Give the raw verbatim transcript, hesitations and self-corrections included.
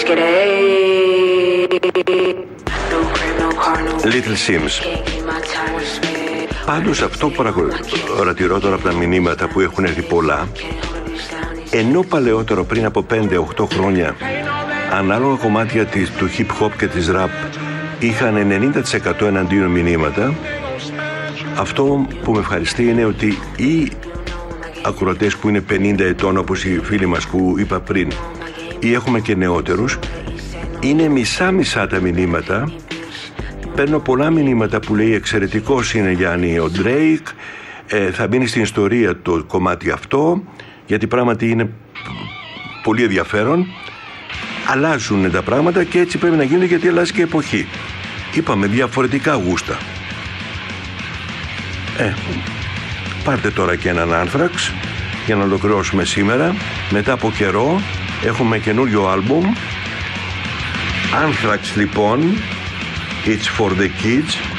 Little Sims. Πάντως αυτό που παρατηρώ τώρα από τα μηνύματα που έχουν έρθει πολλά, ενώ παλαιότερο πριν από πέντε οχτώ χρόνια ανάλογα κομμάτια της, του hip hop και της rap είχαν ενενήντα τοις εκατό εναντίον μηνύματα, αυτό που με ευχαριστεί είναι ότι οι ακροατές που είναι πενήντα ετών, όπως οι φίλοι μας που είπα πριν, ή έχουμε και νεότερους, είναι μισά-μισά τα μηνύματα. Παίρνω πολλά μηνύματα που λέει εξαιρετικός είναι, Γιάννη, ο Drake, ε, θα μείνει στην ιστορία το κομμάτι αυτό, γιατί πράγματι είναι πολύ ενδιαφέρον. Αλλάζουν τα πράγματα και έτσι πρέπει να γίνουν, γιατί αλλάζει και η εποχή. Είπαμε διαφορετικά γούστα. Ε, πάρτε τώρα και έναν Anthrax για να ολοκληρώσουμε σήμερα. Μετά από καιρό έχουμε καινούριο άλμπουμ. Anthrax λοιπόν, It's for the Kids.